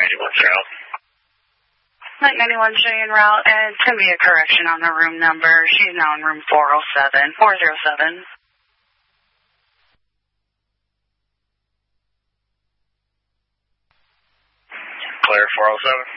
what's your help? Flight 91 Cheyenne route, and it's going to be a correction on the room number. She's now in room 407. 407. Clear 407.